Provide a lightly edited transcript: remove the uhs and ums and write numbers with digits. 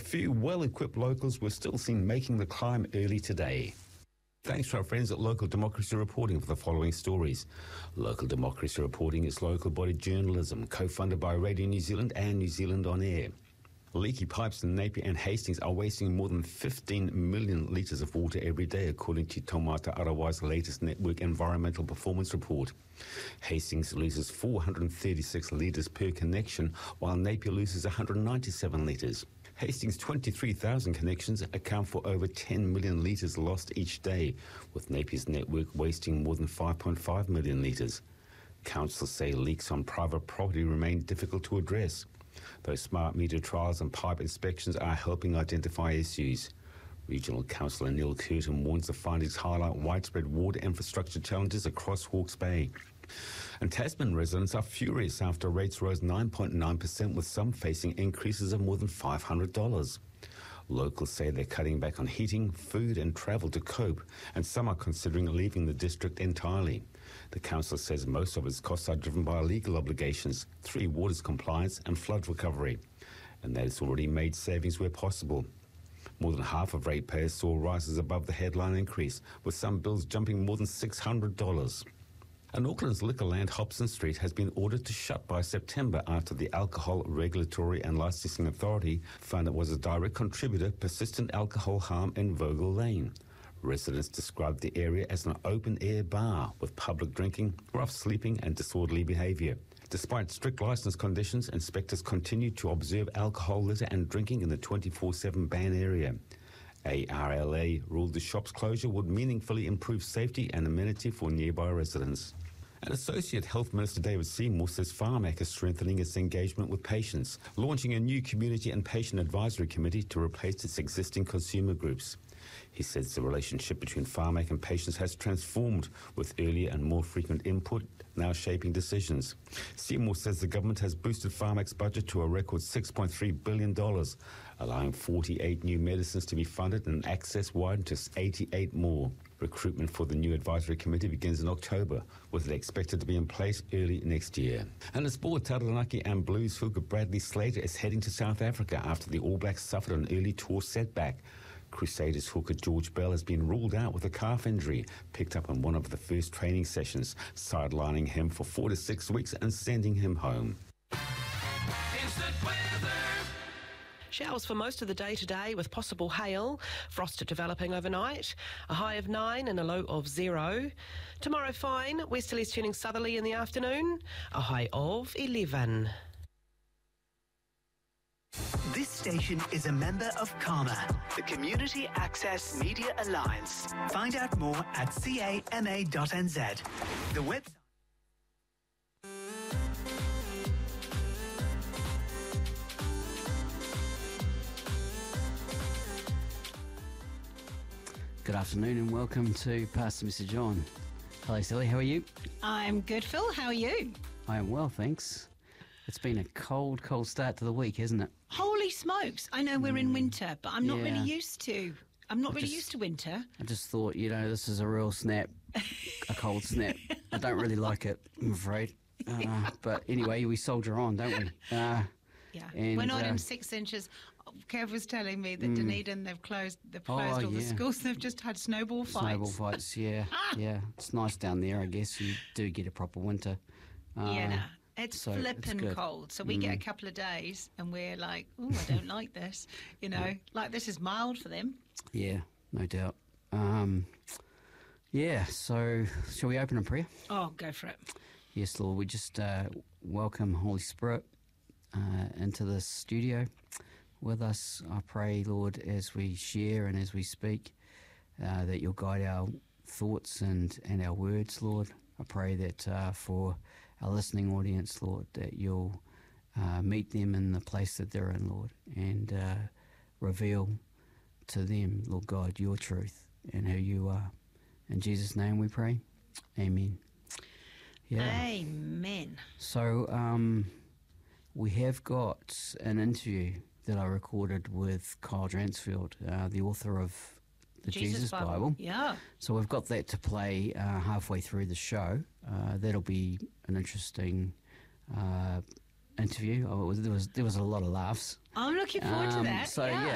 few well-equipped locals were still seen making the climb early today. Thanks to our friends at Local Democracy Reporting for the following stories. Local Democracy Reporting is local body journalism, co-funded by Radio New Zealand and New Zealand On Air. Leaky pipes in Napier and Hastings are wasting more than 15 million litres of water every day, according to Taumata Arawa's latest Network Environmental Performance Report. Hastings loses 436 litres per connection, while Napier loses 197 litres. Hastings' 23,000 connections account for over 10 million litres lost each day, with Napier's network wasting more than 5.5 million litres. Councils say leaks on private property remain difficult to address, though smart meter trials and pipe inspections are helping identify issues. Regional Councillor Neil Curtin warns the findings highlight widespread water infrastructure challenges across Hawke's Bay. And Tasman residents are furious after rates rose 9.9%, with some facing increases of more than $500. Locals say they're cutting back on heating, food and travel to cope, and some are considering leaving the district entirely. The council says most of its costs are driven by legal obligations, 3 waters compliance and flood recovery, and that it's already made savings where possible. More than half of ratepayers saw rises above the headline increase, with some bills jumping more than $600. And Auckland's Liquorland Hobson Street has been ordered to shut by September after the Alcohol Regulatory and Licensing Authority found it was a direct contributor to persistent alcohol harm in Vogel Lane. Residents described the area as an open-air bar with public drinking, rough sleeping and disorderly behaviour. Despite strict licence conditions, inspectors continued to observe alcohol litter and drinking in the 24/7 ban area. ARLA ruled the shop's closure would meaningfully improve safety and amenity for nearby residents. And Associate Health Minister David Seymour says Pharmac is strengthening its engagement with patients, launching a new Community and Patient Advisory Committee to replace its existing consumer groups. He says the relationship between Pharmac and patients has transformed, with earlier and more frequent input now shaping decisions. Seymour says the government has boosted Pharmac's budget to a record $6.3 billion, allowing 48 new medicines to be funded and access widened to 88 more. Recruitment for the new advisory committee begins in October, with it expected to be in place early next year. And in sport, Taranaki and Blues hooker Bradley Slater is heading to South Africa after the All Blacks suffered an early tour setback. Crusaders hooker George Bell has been ruled out with a calf injury, picked up in one of the first training sessions, sidelining him for 4 to 6 weeks and sending him home. Instant weather. Showers for most of the day today with possible hail. Frost developing overnight. A high of 9 and a low of 0. Tomorrow fine. Westerlies turning southerly in the afternoon. A high of 11. This station is a member of CAMA, the Community Access Media Alliance. Find out more at cama.nz. The website. Good afternoon and welcome to Pass the Message On. Hello Sally, how are you? I'm good, Phil. How are you? I am well, thanks. It's been a cold start to the week, hasn't it? Holy smokes. I know we're in winter, but I'm not Yeah. really used to. I'm not really used to winter. I just thought, this is a real snap, a cold snap. I don't really like it, I'm afraid. But anyway, we soldier on, don't we? Yeah. And, we're not in 6 inches. Kev was telling me that Dunedin, they've closed all the schools. They've just had snowball fights. Snowball fights, yeah. Yeah. It's nice down there, I guess. You do get a proper winter. It's so flipping it's cold. So we get a couple of days and we're like, oh, I don't like this. Like this is mild for them. Yeah, no doubt. So shall we open in prayer? Oh, go for it. Yes, Lord, we just welcome Holy Spirit into this studio with us. I pray, Lord, as we share and as we speak, that you'll guide our thoughts and our words, Lord. I pray that for our listening audience, Lord, that you'll meet them in the place that they're in, Lord, and reveal to them, Lord God, your truth and who you are. In Jesus' name we pray. Amen. Yeah. Amen. So we have got an interview that I recorded with Kyle Dransfield, the author of the Jesus Bible. Yeah. So we've got that to play halfway through the show. That'll be an interesting interview. There was a lot of laughs. I'm looking forward to that. So